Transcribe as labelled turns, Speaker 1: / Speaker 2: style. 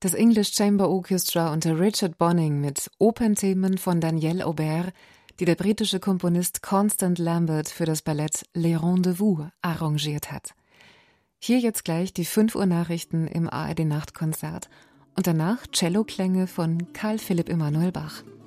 Speaker 1: Das English Chamber Orchestra unter Richard Bonynge mit Opernthemen von Daniel Aubert, die der britische Komponist Constant Lambert für das Ballett Les Rendezvous arrangiert hat. Hier jetzt gleich die 5 Uhr Nachrichten im ARD Nachtkonzert und danach Celloklänge von Carl Philipp Emanuel Bach.